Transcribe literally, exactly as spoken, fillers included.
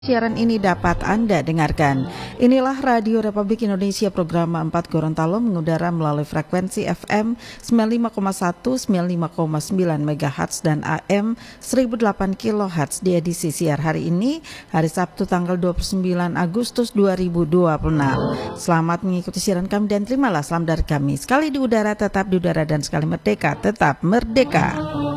Siaran ini dapat Anda dengarkan. Inilah Radio Republik Indonesia program empat Gorontalo mengudara melalui frekuensi F M sembilan puluh lima koma satu, sembilan puluh lima koma sembilan megahertz dan A M seribu delapan kilohertz di edisi siar hari ini, hari Sabtu tanggal dua puluh sembilan Agustus dua ribu dua puluh enam. Selamat mengikuti siaran kami dan terimalah salam dari kami. Sekali di udara tetap di udara dan sekali merdeka tetap merdeka.